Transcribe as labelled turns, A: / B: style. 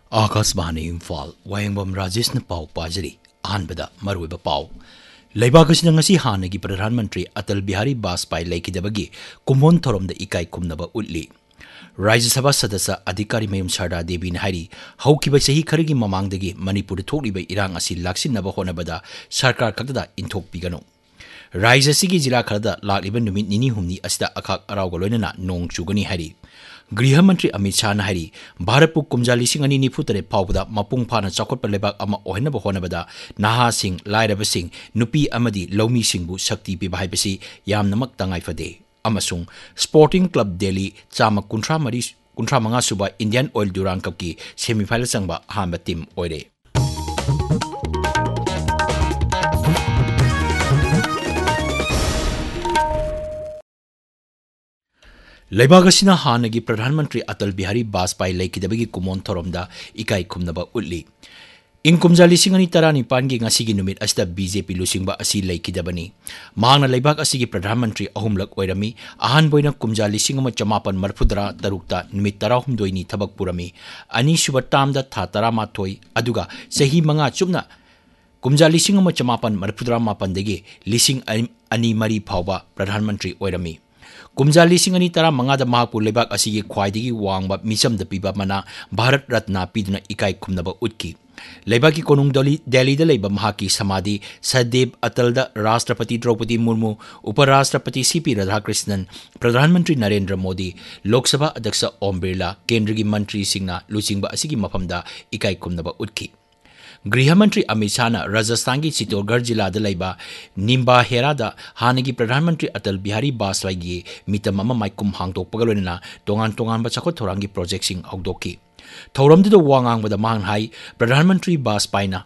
A: आकाशवाणी इम्फाल वायंगबम राजेश पाव पाजरी अहनबदा मरुब पाव लेबागसिना ngasi हानगी प्रधानमंत्री अटल बिहारी वाजपेयी लेकिदबगी कुमोन थोरमद इकाई कुमनबा उल्ली राज्य सभा सदस्य अधिकारी मयूम शारदा देवी नाहरी हौकिब सही खरगी ममांगदगी मणिपुर थोकलिब इरांग असि लाक्सिनबा होनबदा सरकार खतदा इंथोकपिगनो राज्य सिगी जिला खरदा लालिब नुमित निनी हुमनी असिदा अखाक अरावग लोइनना नोंग चुगनी हरी गृह मंत्री अमित शाह नाहरी भारत कुमजा लिसिंग अनि निफुतरे फावदा मपुंग फाना चौखटप लेबाक अमा ओहनब होनबदा नहा सिंह लाइरबसिंग नुपी अमदी लौमी सिंहबु शक्ति पिबा हाइबसि यामनमक तंगाइफदे अमसुंग स्पोर्टिंग क्लब दिल्ली चाम कुंट्रा मंगा सुबा इंडियन ऑयल ड्यूरांग कप की सेमीफाइनल चंगबा अहम टीम ओइरे लेबागसिना हानगी प्रधानमंत्री अटल बिहारी वाजपेयी लेकिदबगी कुमोन थोरमदा इकाई खुमनबा उल्ली इन कुमजा लिसिंग अनि तरा निपान की ngasi gi numit asida BJP लुसिंगबा असि लेकिदबनी मांगना लेबाग असिगी प्रधानमंत्री अहुमलक ओइरमी अहान बोइना कुमजा लिसिंग अमा चमापन मरफुदरा तरुकता नुमित तरा हुमदोइनी थबक पुरमी अनि सुबा तामदा था तरा माथोई अदुगा सही मंगा चुपना कुमजा लिसिंग अमा चमापन मरफुदरा मापनदगी लिसिंग अनि मरी फावबा प्रधानमंत्री ओइरमी कुमजा लिसिंग अनि तरा मंगादा महापु लेबाग असिगी ख्वाइदगी वांगबा मिचमदा पिबा मना भारत रत्न पिदुना इकाई खुमनबा उतकी लेबागी कोनुंग दिल्ली लेबा महाकी समाधि सदैव अटल राष्ट्रपति द्रौपदी मुर्मू उपराष्ट्रपति सीपी राधाकृष्णन प्रधानमंत्री नरेंद्र मोदी लोकसभा अध्यक्ष ओम बिरला केंद्र की मंत्री सिंगना लुचिंगबा असिगी मफमदा इकाई खुमनबा उतकी गृह मंत्री अमित शाह राजस्थान की चित्तौड़गढ़ जिला निम्बा हेरादा हानगी प्रधानमंत्री अटल बिहारी वाजपेयी मितम माइकुम हांगदोकपगलोइना तोंगान तोंगानबा चखोट थौरांगी प्रोजेक्टसिंग हौदोकी थौरमदुदा वा ngangbada mang hai प्रधानमंत्री वाजपेयी